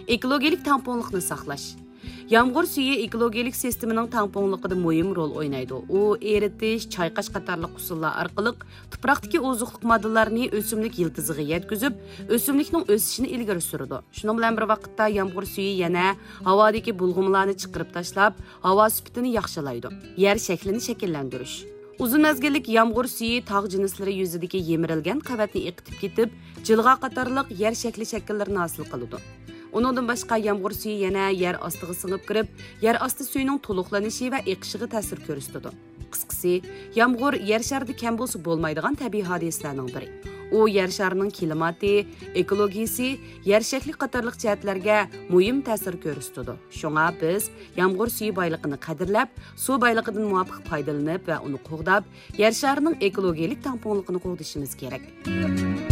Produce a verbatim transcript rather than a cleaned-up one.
Ekologik tamponluqni saqlash. Yağmur suyu ekologik sistemin tamponluqida muhim rol oynaydı. O eritish, çayqash qatarlıq usullar orqali tuproqdagi ozuqliq moddalarni o'simlik yiltiziga yetkazib, o'simlikning o'sishini ilgari suradi. Shuning bilan bir vaqtda yağmur suyu yana havodagi bulg'umlarni chiqarib tashlab, havo sifatini yaxshilaydi. Yer shaklini shakllantirish. Uzun mezgillik yağmur suyu tog' jinslari yuzidagi yemirilgan qavatni iqitib ketib, jilg'a qatarlıq yer shakli shakllarini hosil qiladi. Onundan başqa yağmur suyu yana yer ostiga singib kirib, yer osti suyuning to'liqlanishi va eqishiga ta'sir ko'rsatadi. Qisqasi, yağmur yer sharida kam bo'lsa bo'lmaydigan tabiiy hodisalarning biri. U yer sharining klimati, ekologiyasi, yer shakli qatorliq jihatlarga muhim ta'sir ko'rsatadi. Shunga biz yağmur suyu boyligini qadrlab, suv boyligidan muvofiq foydalanib va uni qo'g'dab, yer sharining ekologik tamponligini qo'g'dishimiz kerak.